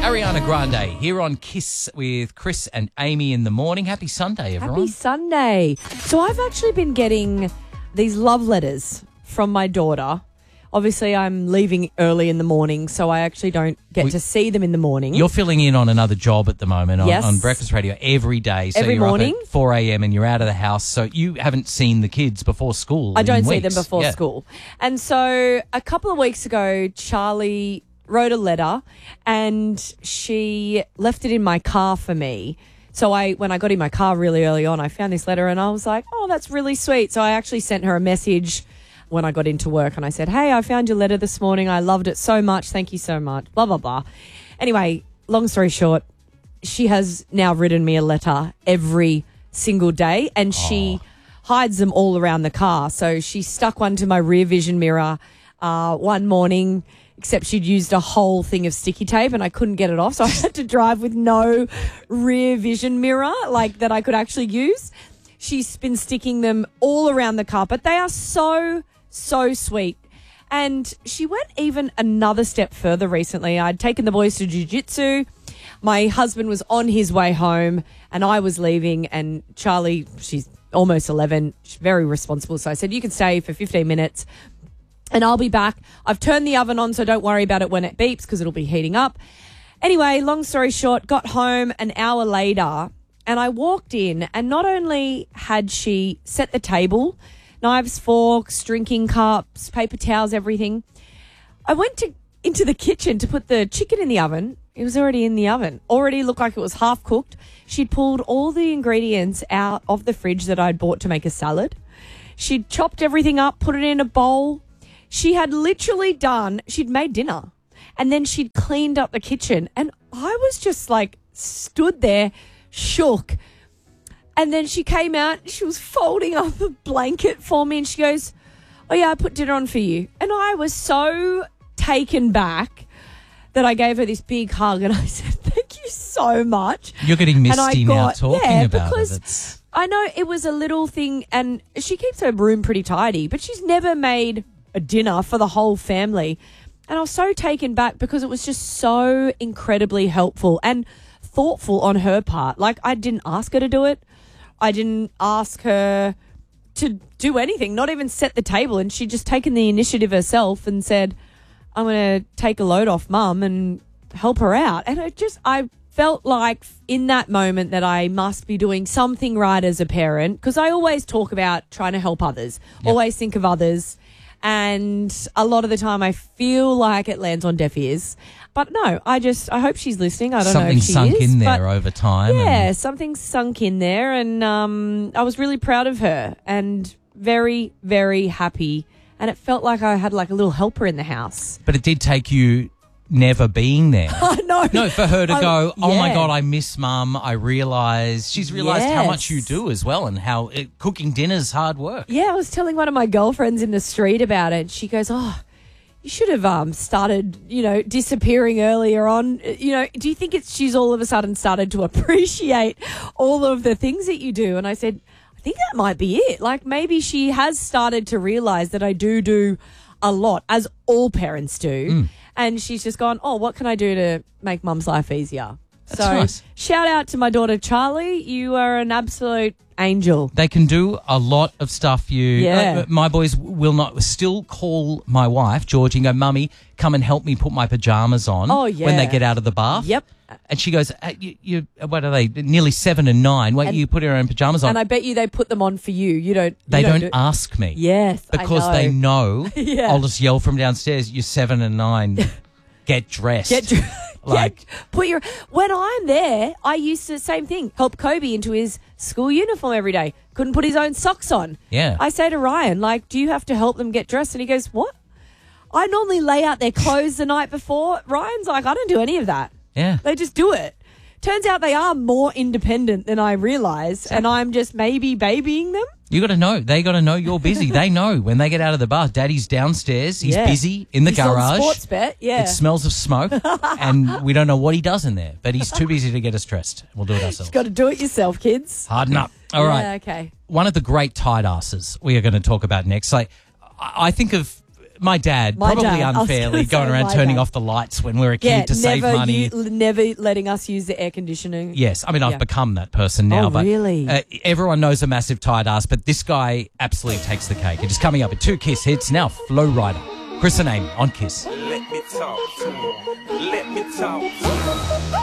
Ariana Grande here on Kiss with Chris and Amy in the morning. Happy Sunday, everyone. Happy Sunday. So I've actually been getting these love letters from my daughter. Obviously, I'm leaving early in the morning, so I actually don't get to see them in the morning. You're filling in on another job at the moment Yes. on Breakfast Radio every day. So Every you're morning. up at 4 a.m. and you're out of the house. So you haven't seen the kids before school. I in don't see weeks. them before Yeah. school. And so a couple of weeks ago, Charlie wrote a letter and she left it in my car for me. So when I got in my car really early on, I found this letter and I was like, oh, that's really sweet. So I actually sent her a message when I got into work and I said, hey, I found your letter this morning. I loved it so much. Thank you so much. Blah, blah, blah. Anyway, long story short, she has now written me a letter every single day and she hides them all around the car. So she stuck one to my rear vision mirror one morning, except she'd used a whole thing of sticky tape and I couldn't get it off. So I had to drive with no rear vision mirror like that I could actually use. She's been sticking them all around the car, but they are so sweet. And she went even another step further recently. I'd taken the boys to jiu-jitsu. My husband was on his way home and I was leaving, and Charlie, she's almost 11, she's very responsible. So I said, you can stay for 15 minutes and I'll be back. I've turned the oven on, so don't worry about it when it beeps because it'll be heating up. Anyway, long story short, got home an hour later and I walked in and not only had she set the table, knives, forks, drinking cups, paper towels, everything. I went into the kitchen to put the chicken in the oven. It was already in the oven. Already looked like it was half cooked. She'd pulled all the ingredients out of the fridge that I'd bought to make a salad. She'd chopped everything up, put it in a bowl. She had literally she'd made dinner and then she'd cleaned up the kitchen. And I was just like stood there, shook. And then she came out, she was folding up a blanket for me and she goes, oh yeah, I put dinner on for you. And I was so taken back that I gave her this big hug and I said, thank you so much. You're getting misty now talking about because it. I know it was a little thing and she keeps her room pretty tidy, but she's never made a dinner for the whole family. And I was so taken back because it was just so incredibly helpful and thoughtful on her part. Like, I didn't ask her to do it. I didn't ask her to do anything, not even set the table. And she'd just taken the initiative herself and said, I'm going to take a load off mum and help her out. And I felt like in that moment that I must be doing something right as a parent, because I always talk about trying to help others, always think of others. And a lot of the time I feel like it lands on deaf ears. But no, I hope she's listening. I don't know if she is. Something sunk in there over time. Yeah, something sunk in there. And I was really proud of her and very, very happy. And it felt like I had like a little helper in the house. But it did take you never being there. I know. No, for her to go, oh my yeah. God, I miss mum. She's realised how much you Yes. do as well and how cooking dinner's hard work. Yeah, I was telling one of my girlfriends in the street about it. She goes, oh, you should have started, disappearing earlier on. Do you think she's all of a sudden started to appreciate all of the things that you do? And I said, I think that might be it. Like maybe she has started to realise that I do a lot, as all parents do. And she's just gone, oh, what can I do to make mum's life easier? That's nice. Shout out to my daughter, Charlie. You are an absolute angel. They can do a lot of stuff. Yeah. My boys will not still call my wife, Georgie, and go, Mummy, come and help me put my pajamas on Oh, yeah. when they get out of the bath. Yep. And she goes, you what are they, nearly 7 and 9. Wait, you put her own pajamas on. And I bet you they put them on for you. You don't. They don't do- ask me. Yes, Because I know. they know Yeah. I'll just yell from downstairs, you're 7 and 9, get dressed. When I'm there, I used to same thing. Help Kobe into his school uniform every day. Couldn't put his own socks on. Yeah. I say to Ryan, like, do you have to help them get dressed? And he goes, what? I normally lay out their clothes the night before. Ryan's like, I don't do any of that. Yeah. They just do it. Turns out they are more independent than I realised, and I'm just maybe babying them. You got to know. They got to know you're busy. They know when they get out of the bath, Daddy's downstairs. He's busy in the He's garage. on Sportsbet, yeah. It smells of smoke, and we don't know what he does in there, but he's too busy to get us dressed. We'll do it ourselves. Got to do it yourself, kids. Harden up. All right. Yeah, okay. One of the great tight asses we are going to talk about next. Like, I think of My dad, probably dad. I was unfairly, gonna going say around my turning dad. off the lights when we were a kid to save money. Never letting us use the air conditioning. Yes, I mean, I've Yeah. become that person now. Oh, but really? Everyone knows a massive tight ass, but this guy absolutely takes the cake. It is coming up at 2 Kiss hits now. Flow Rider, Chris and Amy on Kiss. Let me talk to him. Let me talk to him.